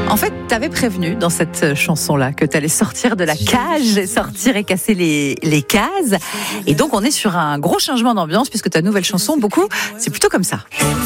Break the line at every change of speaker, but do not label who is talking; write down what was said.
En fait, t'avais prévenu dans cette chanson-là que t'allais sortir de la cage, sortir et casser les cases. Et donc, on est sur un gros changement d'ambiance puisque ta nouvelle chanson, beaucoup, c'est plutôt comme ça.